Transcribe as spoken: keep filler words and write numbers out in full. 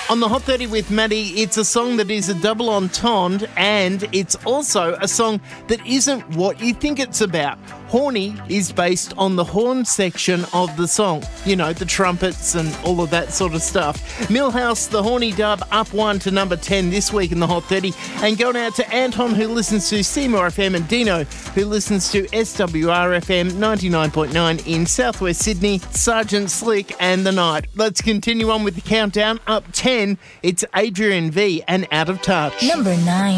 On the Hot thirty with Maddie, it's a song that is a double entendre, and it's also a song that isn't what you think it's about. Horny is based on the horn section of the song. You know, the trumpets and all of that sort of stuff. Millhouse, the Horny dub, up one to number ten this week in the Hot thirty. And going out to Anton, who listens to Seymour F M, and Dino, who listens to S W R F M ninety-nine point nine in southwest Sydney, Sergeant Slick and The Night. Let's continue on with the countdown. Up ten, it's Adrian V and Out of Touch. Number nine.